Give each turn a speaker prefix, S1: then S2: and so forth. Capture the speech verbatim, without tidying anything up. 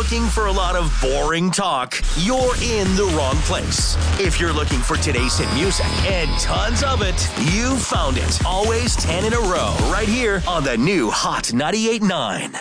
S1: looking for a lot of boring talk, you're in the wrong place. If you're looking for today's hit music and tons of it, you found it. Always ten in a row right here on the new Hot ninety-eight point nine.